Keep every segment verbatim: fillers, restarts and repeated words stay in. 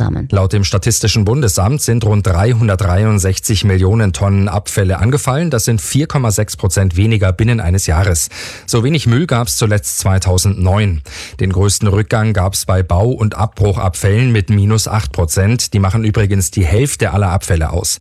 zusammen. Laut dem Statistischen Bundesamt sind rund dreihundertdreiundsechzig Millionen Tonnen Abfälle angefallen. Das sind vier Komma sechs Prozent weniger binnen eines Jahres. So wenig Müll gab es zuletzt zweitausendneun. Den größten Rückgang gab es bei Bau- und Abbruchabfällen mit minus acht Prozent. Die machen übrigens die Hälfte aller Abfälle aus.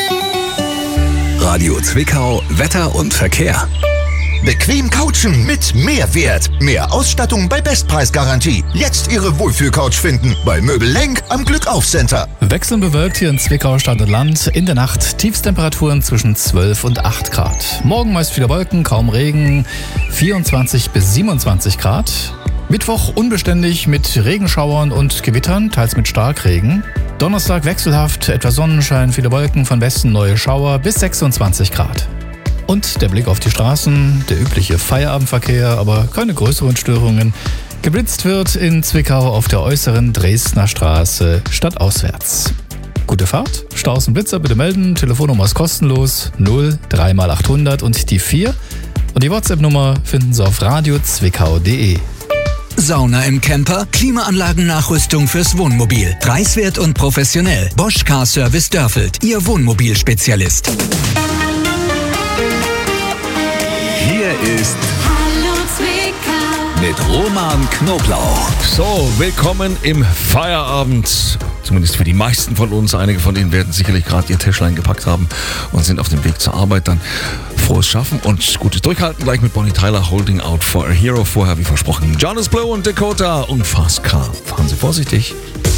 Radio Zwickau, Wetter und Verkehr. Bequem couchen mit Mehrwert. Mehr Ausstattung bei Bestpreisgarantie. Jetzt Ihre Wohlfühlcouch finden bei Möbel Lenk am Glückauf-Center. Wechselnd bewölkt hier in Zwickau, Stadt und Land. In der Nacht Tiefstemperaturen zwischen zwölf und acht Grad. Morgen meist viele Wolken, kaum Regen, vierundzwanzig bis siebenundzwanzig Grad. Mittwoch unbeständig mit Regenschauern und Gewittern, teils mit Starkregen. Donnerstag wechselhaft, etwas Sonnenschein, viele Wolken, von Westen neue Schauer bis sechsundzwanzig Grad. Und der Blick auf die Straßen, der übliche Feierabendverkehr, aber keine größeren Störungen. Geblitzt wird in Zwickau auf der äußeren Dresdner Straße stadtauswärts. Gute Fahrt, Staus und Blitzer bitte melden, Telefonnummer ist kostenlos, null drei mal achthundert und die vier. Und die WhatsApp-Nummer finden Sie auf radiozwickau punkt de. Sauna im Camper, Klimaanlagennachrüstung fürs Wohnmobil. Preiswert und professionell. Bosch Car Service Dörfeld, Ihr Wohnmobilspezialist. Hier ist Hallo Zwickau mit Roman Knoblauch. So, willkommen im Feierabend. Zumindest für die meisten von uns. Einige von Ihnen werden sicherlich gerade ihr Täschlein gepackt haben und sind auf dem Weg zur Arbeit. Dann frohes Schaffen und gutes Durchhalten. Gleich mit Bonnie Tyler, Holding Out for a Hero. Vorher, wie versprochen, Jonas Blue und Dakota und Fast Car. Fahren Sie vorsichtig.